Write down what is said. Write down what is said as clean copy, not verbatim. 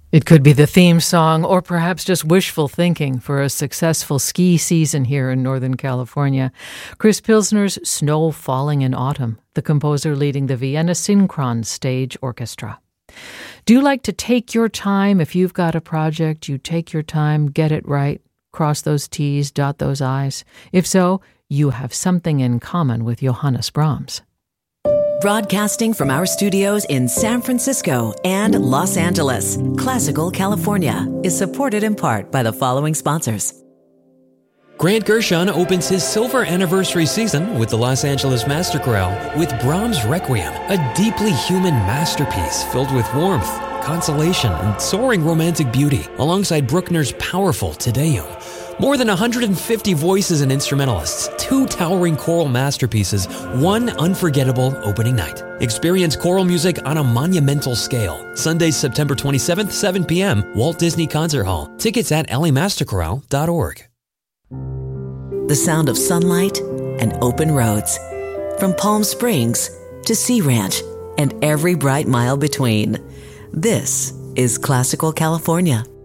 It could be the theme song or perhaps just wishful thinking for a successful ski season here in Northern California. Chris Pilsner's Snow Falling in Autumn, the composer leading the Vienna Synchron Stage Orchestra. Do you like to take your time? If you've got a project, you take your time, get it right, cross those T's, dot those I's. If so, you have something in common with Johannes Brahms. Broadcasting from our studios in San Francisco and Los Angeles, Classical California is supported in part by the following sponsors. Grant Gershon opens his silver anniversary season with the Los Angeles Master Chorale with Brahms' Requiem, a deeply human masterpiece filled with warmth, consolation, and soaring romantic beauty, alongside Bruckner's powerful Te Deum. More than 150 voices and instrumentalists, 2 towering choral masterpieces, 1 unforgettable opening night. Experience choral music on a monumental scale. Sunday, September 27th, 7 p.m., Walt Disney Concert Hall. Tickets at lamasterchorale.org. The sound of sunlight and open roads. From Palm Springs to Sea Ranch and every bright mile between. This is Classical California.